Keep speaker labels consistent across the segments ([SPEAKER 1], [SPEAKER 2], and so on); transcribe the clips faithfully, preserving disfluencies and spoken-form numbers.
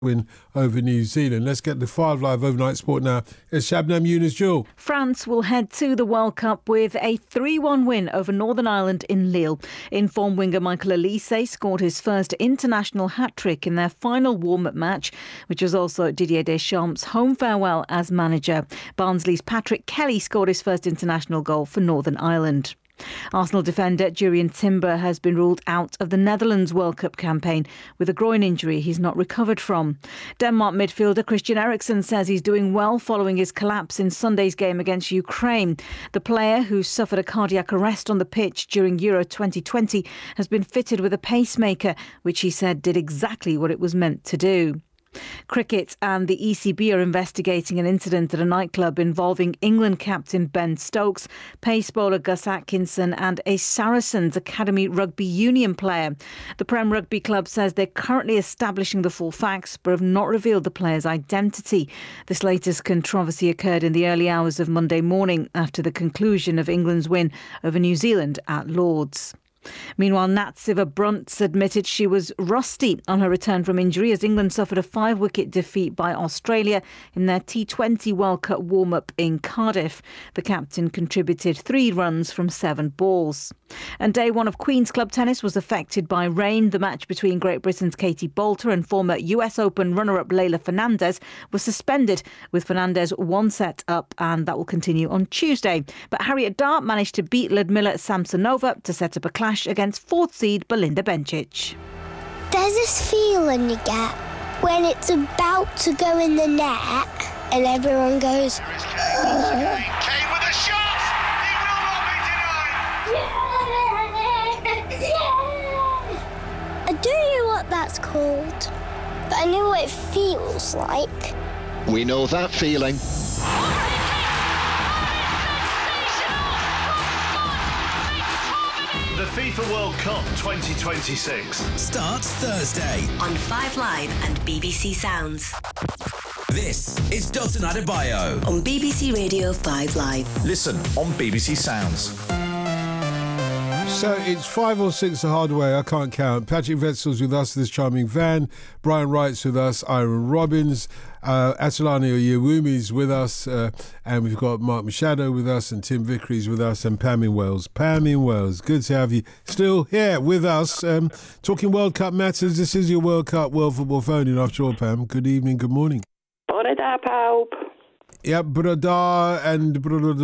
[SPEAKER 1] win over New Zealand. Let's get the Five Live overnight sport now. It's Shabnam Yunus-Jewel.
[SPEAKER 2] France will head to the World Cup with a three one win over Northern Ireland in Lille. In-form winger Michael Olise scored his first international hat-trick in their final warm-up match, which was also Didier Deschamps' home farewell as manager. Barnsley's Patrick Kelly scored his first international goal for Northern Ireland. Arsenal defender Jurrien Timber has been ruled out of the Netherlands World Cup campaign with a groin injury he's not recovered from. Denmark midfielder Christian Eriksen says he's doing well following his collapse in Sunday's game against Ukraine. The player, who suffered a cardiac arrest on the pitch during Euro twenty twenty, has been fitted with a pacemaker, which he said did exactly what it was meant to do. Cricket and the E C B are investigating an incident at a nightclub involving England captain Ben Stokes, pace bowler Gus Atkinson and a Saracens Academy rugby union player. The Prem Rugby Club says they're currently establishing the full facts but have not revealed the player's identity. This latest controversy occurred in the early hours of Monday morning after the conclusion of England's win over New Zealand at Lord's. Meanwhile, Nat Sciver-Brunt admitted she was rusty on her return from injury as England suffered a five-wicket defeat by Australia in their T twenty World Cup warm-up in Cardiff. The captain contributed three runs from seven balls. And day one of Queen's Club tennis was affected by rain. The match between Great Britain's Katie Boulter and former U S Open runner-up Leylah Fernandez was suspended, with Fernandez one set up, and that will continue on Tuesday. But Harriet Dart managed to beat Ludmila Samsonova to set up a clash against fourth seed Belinda Bencic.
[SPEAKER 3] There's this feeling you get when it's about to go in the net and everyone goes,
[SPEAKER 4] oh. Kane with a shot! He will not be denied!
[SPEAKER 3] Yeah! I don't know what that's called, but I know what it feels like.
[SPEAKER 5] We know that feeling.
[SPEAKER 4] The FIFA World Cup twenty twenty-six
[SPEAKER 6] starts Thursday
[SPEAKER 7] on Five Live and B B C Sounds.
[SPEAKER 6] This is Dotun Adebayo
[SPEAKER 7] on B B C Radio Five Live.
[SPEAKER 8] Listen on B B C Sounds.
[SPEAKER 1] So it's five or six the hard way, I can't count. Patrick Wetzel's with us, this charming van. Brian Wright's with us, Aaron Robbins. Uh, Atalani Oyewumi's with us. Uh, and we've got Mark Machado with us and Tim Vickery's with us and Pam in Wales. Pam in Wales, good to have you still here with us. Um, talking World Cup matters, this is your World Cup World Football phone-in after all, Pam. Good evening, good morning.
[SPEAKER 9] Bore da pawb.
[SPEAKER 1] Yep, brada and...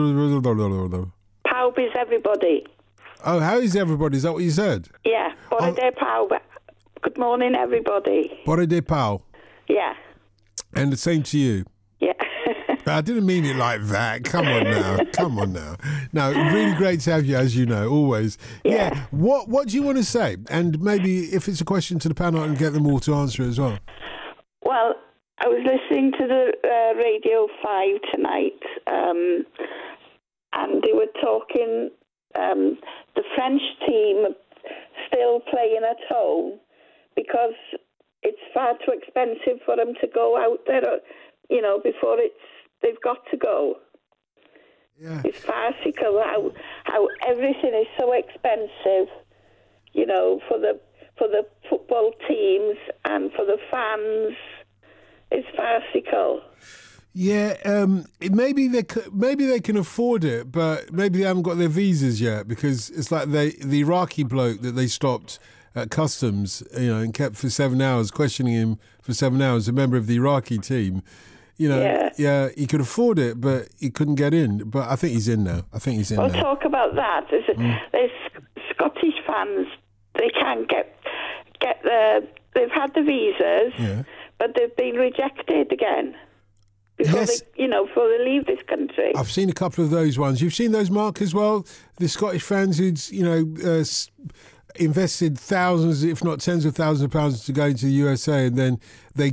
[SPEAKER 9] Pawb is everybody.
[SPEAKER 1] Oh, how is everybody? Is that what you said?
[SPEAKER 9] Yeah, bore
[SPEAKER 1] oh.
[SPEAKER 9] de pawb. Good morning, everybody.
[SPEAKER 1] Bore de pau.
[SPEAKER 9] Yeah.
[SPEAKER 1] And the same to you.
[SPEAKER 9] Yeah.
[SPEAKER 1] I didn't mean it like that. Come on now. Come on now. No, really great to have you, as you know, always.
[SPEAKER 9] Yeah.
[SPEAKER 1] yeah. What What do you want to say? And maybe if it's a question to the panel, I can get them all to answer it as well.
[SPEAKER 9] Well, I was listening to the uh, Radio five tonight, um, and they were talking... Um, the French team still playing at home because it's far too expensive for them to go out there, you know, before it's they've got to go.
[SPEAKER 1] Yeah.
[SPEAKER 9] It's farcical how how everything is so expensive, you know, for the for the football teams and for the fans. It's farcical.
[SPEAKER 1] Yeah, um, maybe they maybe they can afford it, but maybe they haven't got their visas yet, because it's like they the Iraqi bloke that they stopped at customs, you know, and kept for seven hours, questioning him for seven hours, a member of the Iraqi team. You know,
[SPEAKER 9] yeah,
[SPEAKER 1] yeah he could afford it, but he couldn't get in. But I think he's in now. I think he's in
[SPEAKER 9] well,
[SPEAKER 1] now.
[SPEAKER 9] We'll talk about that. There's, mm. there's Scottish fans, they can't get, get the, they've had the visas,
[SPEAKER 1] yeah.
[SPEAKER 9] but they've been rejected again. Before
[SPEAKER 1] Yes.
[SPEAKER 9] they, you know, before they leave this country.
[SPEAKER 1] I've seen a couple of those ones. You've seen those, Mark, as well? The Scottish fans who'd, you know, uh, invested thousands, if not tens of thousands of pounds to go into the U S A, and then they